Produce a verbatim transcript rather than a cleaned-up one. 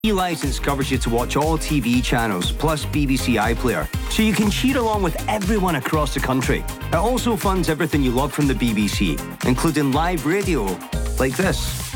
licence covers you to watch all T V channels, plus B B C iPlayer, so you can cheer along with everyone across the country. It also funds everything you love from the B B C, including live radio like this.